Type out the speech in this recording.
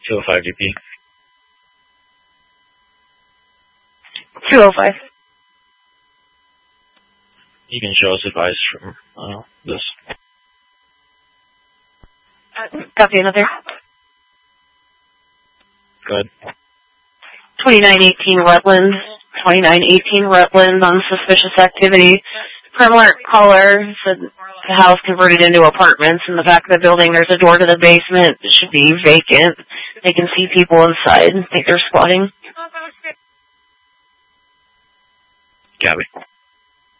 205 DP. 205. You can show us advice from this. Copy another. Go ahead. 2918 Rutland. 2918 Rutland on suspicious activity. Premier caller said the house converted into apartments. In the back of the building, there's a door to the basement. It should be vacant. They can see people inside. I think they're squatting. Gabby.